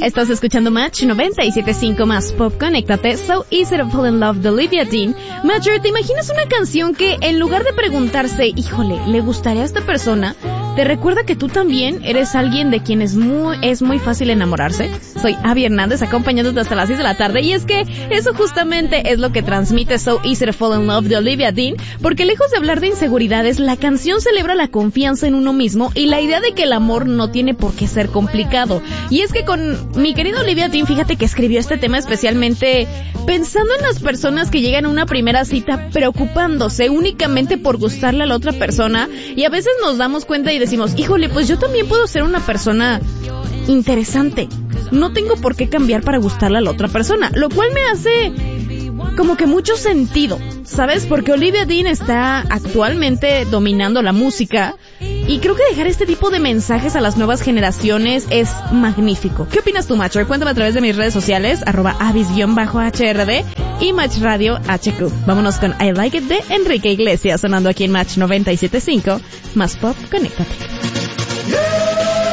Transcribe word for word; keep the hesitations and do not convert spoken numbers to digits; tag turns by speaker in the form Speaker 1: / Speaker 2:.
Speaker 1: Estás escuchando Match noventa y siete punto cinco más Pop. Conéctate. So Easy to Fall in Love de Olivia Dean. Matcher, ¿te imaginas una canción que en lugar de preguntarse, híjole, ¿le gustaría a esta persona?, te recuerda que tú también eres alguien de quien es muy, es muy fácil enamorarse? Soy Abby Hernández, acompañándote hasta las seis de la tarde, y es que eso justamente es lo que transmite So Easy to Fall in Love de Olivia Dean, porque lejos de hablar de inseguridades, la canción celebra la confianza en uno mismo y la idea de que el amor no tiene por qué ser complicado. Y es que con mi querida Olivia Dean, fíjate que escribió este tema especialmente pensando en las personas que llegan a una primera cita preocupándose únicamente por gustarle a la otra persona, y a veces nos damos cuenta y decimos, híjole, pues yo también puedo ser una persona interesante. No tengo por qué cambiar para gustarle a la otra persona, lo cual me hace como que mucho sentido, ¿sabes? Porque Olivia Dean está actualmente dominando la música y creo que dejar este tipo de mensajes a las nuevas generaciones es magnífico. ¿Qué opinas tú, Matcher? Cuéntame a través de mis redes sociales, arroba avis-H R D y Match Radio H Q. Vámonos con I Like It de Enrique Iglesias, sonando aquí en Match noventa y siete punto cinco, más Pop. Conéctate.
Speaker 2: Yeah.